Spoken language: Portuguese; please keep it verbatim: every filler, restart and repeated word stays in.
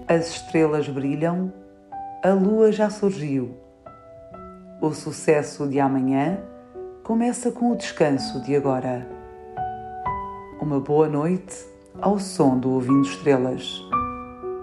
As estrelas brilham, a lua já surgiu. O sucesso de amanhã começa com o descanso de agora. Uma boa noite ao som do Ouvindo Estrelas.